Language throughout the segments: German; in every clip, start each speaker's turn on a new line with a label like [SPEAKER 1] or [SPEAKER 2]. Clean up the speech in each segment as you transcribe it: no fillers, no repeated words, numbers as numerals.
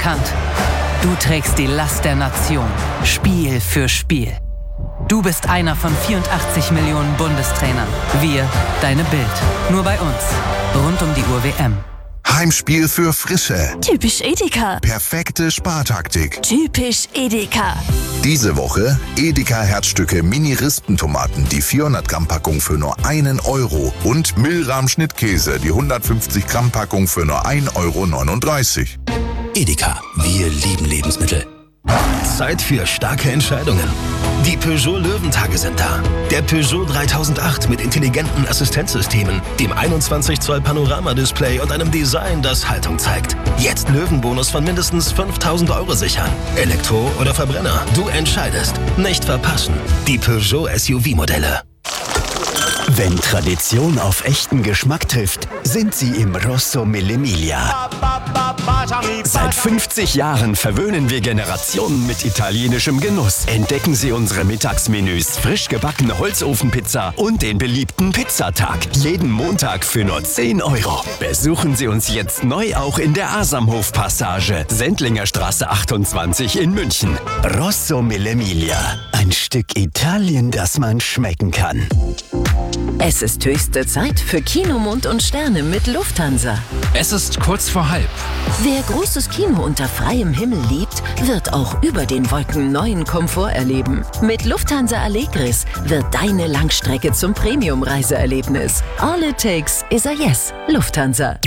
[SPEAKER 1] erkannt. Du trägst die Last der Nation, Spiel für Spiel. Du bist einer von 84 Millionen Bundestrainern. Wir, deine Bild. Nur bei uns. Rund um die Uhr WM.
[SPEAKER 2] Heimspiel für Frische.
[SPEAKER 3] Typisch Edeka.
[SPEAKER 2] Perfekte Spartaktik.
[SPEAKER 3] Typisch Edeka.
[SPEAKER 2] Diese Woche Edeka Herzstücke Mini-Rispentomaten, die 400 Gramm Packung für nur 1 Euro. Und Milram Schnittkäse, die 150 Gramm Packung für nur 1,39 Euro.
[SPEAKER 4] Edeka, wir lieben Lebensmittel. Zeit für starke Entscheidungen. Die Peugeot Löwentage sind da. Der Peugeot 3008 mit intelligenten Assistenzsystemen, dem 21 Zoll Panoramadisplay und einem Design, das Haltung zeigt. Jetzt Löwenbonus von mindestens 5.000 Euro sichern. Elektro oder Verbrenner, du entscheidest. Nicht verpassen. Die Peugeot SUV-Modelle.
[SPEAKER 5] Wenn Tradition auf echten Geschmack trifft, sind sie im Rosso Mille-Miglia. Seit 50 Jahren verwöhnen wir Generationen mit italienischem Genuss. Entdecken Sie unsere Mittagsmenüs, frisch gebackene Holzofenpizza und den beliebten Pizzatag. Jeden Montag für nur 10 Euro. Besuchen Sie uns jetzt neu auch in der Asamhof-Passage, Sendlinger Straße 28 in München. Rosso Mille-Miglia. Ein Stück Italien, das man schmecken kann.
[SPEAKER 6] Es ist höchste Zeit für Kino, Mond und Sterne mit Lufthansa.
[SPEAKER 7] Es ist kurz vor halb.
[SPEAKER 6] Wer großes Kino unter freiem Himmel liebt, wird auch über den Wolken neuen Komfort erleben. Mit Lufthansa Allegris wird deine Langstrecke zum Premium-Reiseerlebnis. All it takes is a yes. Lufthansa.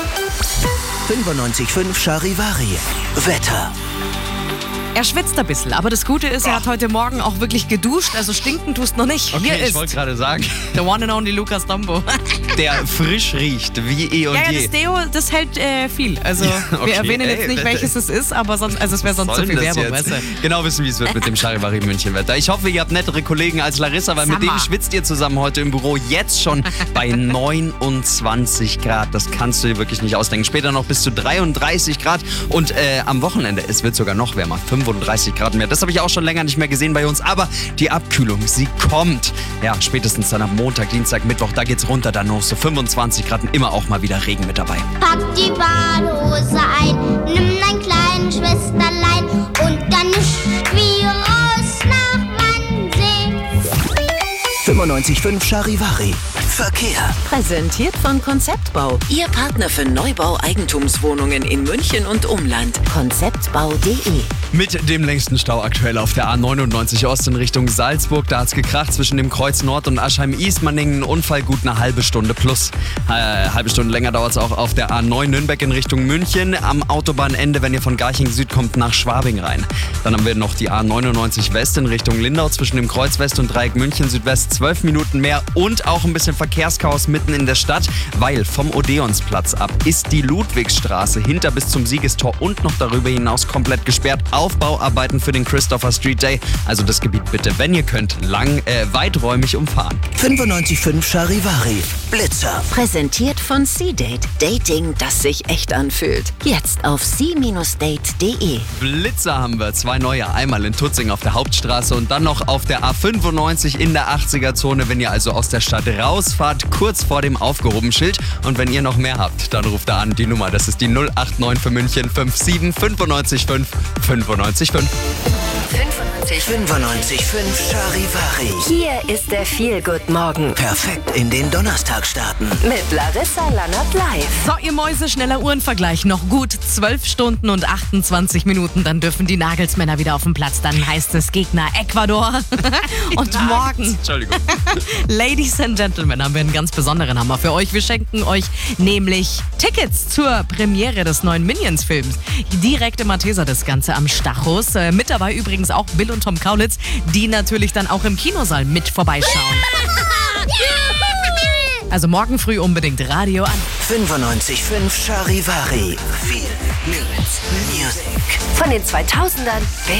[SPEAKER 5] 95.5 Charivari. Wetter.
[SPEAKER 8] Er schwitzt ein bisschen, aber das Gute ist, er hat heute Morgen auch wirklich geduscht, also stinken tust noch nicht.
[SPEAKER 9] Okay,
[SPEAKER 8] Hier
[SPEAKER 9] ich
[SPEAKER 8] ist
[SPEAKER 9] wollte gerade sagen,
[SPEAKER 8] der one and only Lukas Dombo.
[SPEAKER 9] der frisch riecht, wie eh und je.
[SPEAKER 8] Ja, das Deo, das hält viel. Also
[SPEAKER 9] okay,
[SPEAKER 8] wir erwähnen jetzt nicht, welches es ist, aber sonst, also es wäre sonst zu viel Werbung. Weißt du?
[SPEAKER 9] Genau wissen, wie es wird mit dem Charivari München-Wetter. Ich hoffe, ihr habt nettere Kollegen als Larissa, weil mit denen schwitzt ihr zusammen heute im Büro jetzt schon bei 29 Grad. Das kannst du dir wirklich nicht ausdenken. Später noch bis zu 33 Grad und am Wochenende, es wird sogar noch wärmer, 35 Grad mehr. Das habe ich auch schon länger nicht mehr gesehen bei uns, aber die Abkühlung, sie kommt. Ja, spätestens dann am Montag, Dienstag, Mittwoch, da geht's runter, dann noch so 25 Grad und immer auch mal wieder Regen mit dabei.
[SPEAKER 10] Pack die Badehose ein, nimm dein kleines Schwesterlein und dann ist wie raus nach Wannsee.
[SPEAKER 5] 95.5 Charivari. Verkehr.
[SPEAKER 6] Präsentiert von Konzeptbau. Ihr Partner für Neubau Eigentumswohnungen in München und Umland. Konzeptbau.de.
[SPEAKER 9] Mit dem längsten Stau aktuell auf der A99 Ost in Richtung Salzburg. Da hat's gekracht zwischen dem Kreuz Nord und Aschheim-Ismaningen. Ein Unfall, gut eine halbe Stunde plus. Halbe Stunde länger dauert es auch auf der A9 Nürnberg in Richtung München. Am Autobahnende, wenn ihr von Garching Süd kommt, nach Schwabing rein. Dann haben wir noch die A99 West in Richtung Lindau zwischen dem Kreuz West und Dreieck München Südwest. 12 Minuten mehr und auch ein bisschen Verkehrschaos mitten in der Stadt, weil vom Odeonsplatz ab ist die Ludwigsstraße hinter bis zum Siegestor und noch darüber hinaus komplett gesperrt. Aufbauarbeiten für den Christopher Street Day. Also das Gebiet bitte, wenn ihr könnt, weiträumig umfahren.
[SPEAKER 5] 95.5 Charivari. Blitzer.
[SPEAKER 6] Präsentiert von C-Date. Dating, das sich echt anfühlt. Jetzt auf c-date.de.
[SPEAKER 9] Blitzer haben wir, 2 neue. Einmal in Tutzing auf der Hauptstraße und dann noch auf der A95 in der 80er-Zone. Wenn ihr also aus der Stadt rausfahrt, kurz vor dem aufgehobenen Schild. Und wenn ihr noch mehr habt, dann ruft da an die Nummer. Das ist die 089 für München 57 95 5 95 5.
[SPEAKER 5] 95.5 Charivari.
[SPEAKER 3] Hier ist der Feel-Good-Morgen.
[SPEAKER 5] Perfekt in den Donnerstag starten.
[SPEAKER 3] Mit Larissa Lannert live.
[SPEAKER 8] So, ihr Mäuse, schneller Uhrenvergleich. Noch gut 12 Stunden und 28 Minuten. Dann dürfen die Nagelsmänner wieder auf den Platz. Dann heißt es Gegner Ecuador. Und morgen,
[SPEAKER 9] Entschuldigung.
[SPEAKER 8] Ladies and Gentlemen, haben wir einen ganz besonderen Hammer für euch. Wir schenken euch nämlich Tickets zur Premiere des neuen Minions-Films. Direkt im Malteser das Ganze am Stachus. Mit dabei übrigens auch Bill und Tom Kaulitz, die natürlich dann auch im Kinosaal mit vorbeischauen. Also morgen früh unbedingt Radio an.
[SPEAKER 5] 95.5 Charivari. Viel Music.
[SPEAKER 3] Von den 2000ern